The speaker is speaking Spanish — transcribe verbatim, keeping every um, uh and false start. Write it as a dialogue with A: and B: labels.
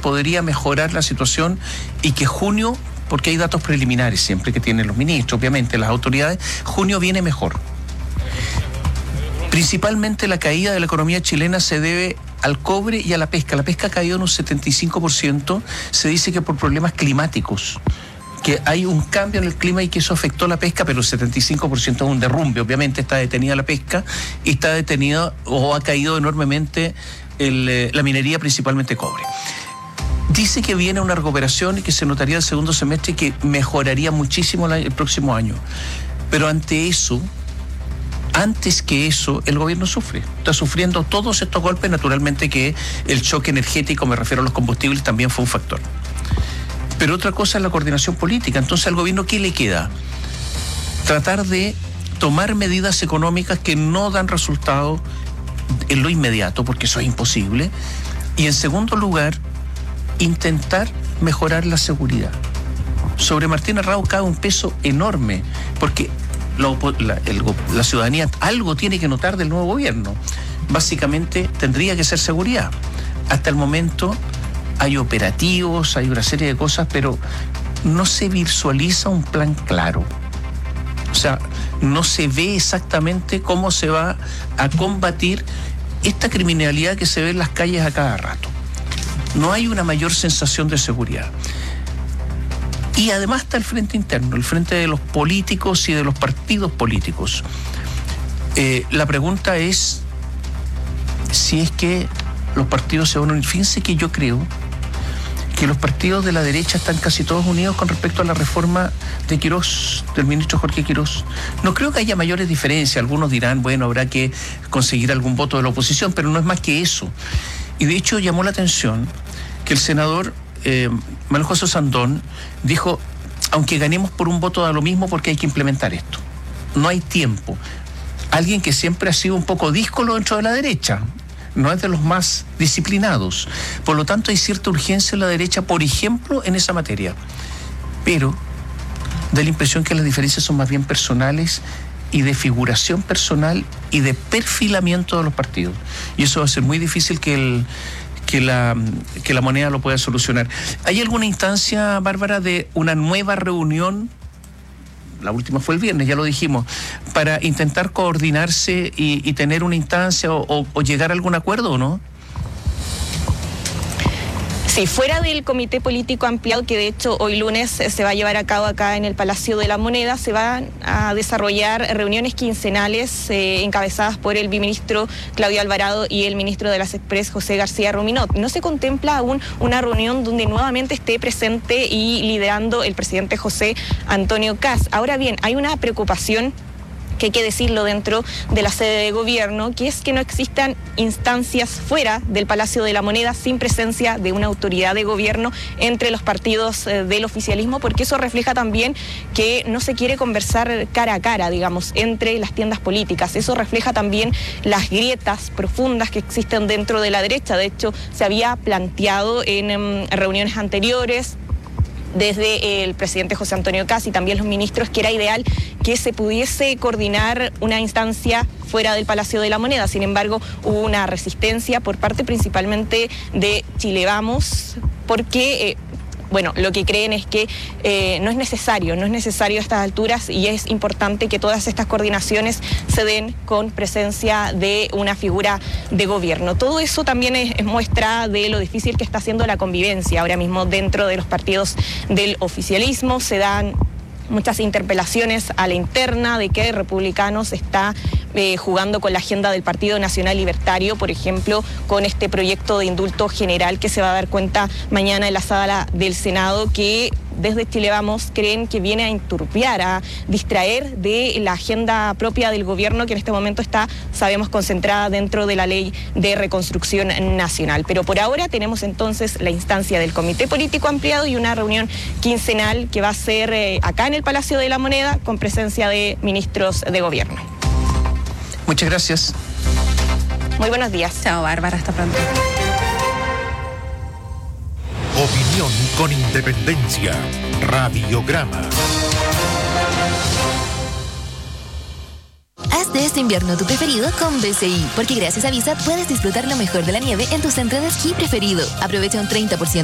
A: podría mejorar la situación y que junio, porque hay datos preliminares siempre que tienen los ministros, obviamente las autoridades, junio viene mejor. Principalmente la caída de la economía chilena se debe al cobre y a la pesca. La pesca ha caído en un setenta y cinco por ciento, se dice que por problemas climáticos, que hay un cambio en el clima y que eso afectó la pesca, pero el setenta y cinco por ciento es un derrumbe, obviamente está detenida la pesca y está detenida o ha caído enormemente el, la minería, principalmente cobre. Dice que viene una recuperación y que se notaría el segundo semestre y que mejoraría muchísimo el próximo año. Pero ante eso, antes que eso, el gobierno sufre. Está sufriendo todos estos golpes, naturalmente que el choque energético, me refiero a los combustibles, también fue un factor. Pero otra cosa es la coordinación política. Entonces, ¿al gobierno qué le queda? Tratar de tomar medidas económicas que no dan resultado en lo inmediato, porque eso es imposible. Y en segundo lugar, intentar mejorar la seguridad. Sobre Martín Arrau cae un peso enorme, porque la, la, el, la ciudadanía algo tiene que notar del nuevo gobierno. Básicamente tendría que ser seguridad. Hasta el momento hay operativos, hay una serie de cosas, pero no se visualiza un plan claro. O sea, no se ve exactamente cómo se va a combatir esta criminalidad que se ve en las calles a cada rato. No hay una mayor sensación de seguridad. Y además está el frente interno, el frente de los políticos y de los partidos políticos. Eh, la pregunta es si es que los partidos se van a unir. Fíjense que yo creo que los partidos de la derecha están casi todos unidos con respecto a la reforma de Quirós, del ministro Jorge Quirós. No creo que haya mayores diferencias. Algunos dirán, bueno, habrá que conseguir algún voto de la oposición, pero no es más que eso. Y de hecho llamó la atención que el senador eh, Manuel José Sandón dijo, aunque ganemos por un voto da lo mismo porque hay que implementar esto. No hay tiempo. Alguien que siempre ha sido un poco díscolo dentro de la derecha, no es de los más disciplinados. Por lo tanto, hay cierta urgencia en la derecha, por ejemplo, en esa materia. Pero da la impresión que las diferencias son más bien personales y de figuración personal y de perfilamiento de los partidos. Y eso va a ser muy difícil que, el, que, la, que la moneda lo pueda solucionar. ¿Hay alguna instancia, Bárbara, de una nueva reunión? La última fue el viernes, ya lo dijimos, para intentar coordinarse y, y tener una instancia o, o, o llegar a algún acuerdo, ¿o no?
B: Sí, fuera del comité político ampliado, que de hecho hoy lunes se va a llevar a cabo acá en el Palacio de la Moneda, se van a desarrollar reuniones quincenales eh, encabezadas por el viceministro Claudio Alvarado y el ministro de las Express, José García Ruminot. No se contempla aún una reunión donde nuevamente esté presente y liderando el presidente José Antonio Kast. Ahora bien, hay una preocupación que hay que decirlo dentro de la sede de gobierno, que es que no existan instancias fuera del Palacio de la Moneda sin presencia de una autoridad de gobierno entre los partidos eh, del oficialismo, porque eso refleja también que no se quiere conversar cara a cara, digamos, entre las tiendas políticas. Eso refleja también las grietas profundas que existen dentro de la derecha. De hecho, se había planteado en, en reuniones anteriores desde el presidente José Antonio Kast y también los ministros, que era ideal que se pudiese coordinar una instancia fuera del Palacio de la Moneda. Sin embargo, hubo una resistencia por parte principalmente de Chile Vamos, porque eh, bueno, lo que creen es que eh, no es necesario, no es necesario a estas alturas, y es importante que todas estas coordinaciones se den con presencia de una figura de gobierno. Todo eso también es, es muestra de lo difícil que está siendo la convivencia ahora mismo dentro de los partidos del oficialismo. Se dan muchas interpelaciones a la interna de que Republicanos está eh, jugando con la agenda del Partido Nacional Libertario, por ejemplo, con este proyecto de indulto general que se va a dar cuenta mañana en la sala del Senado, que desde Chile Vamos creen que viene a enturbiar, a distraer de la agenda propia del gobierno, que en este momento está, sabemos, concentrada dentro de la Ley de Reconstrucción Nacional. Pero por ahora tenemos entonces la instancia del Comité Político Ampliado y una reunión quincenal que va a ser eh, acá en el Palacio de la Moneda, con presencia de ministros de gobierno.
A: Muchas gracias.
B: Muy buenos días.
C: Chao, Bárbara, hasta pronto.
D: Opinión con independencia. Radiograma.
E: Haz de este invierno tu preferido con B C I, porque gracias a Visa puedes disfrutar lo mejor de la nieve en tu centro de esquí preferido. Aprovecha un treinta por ciento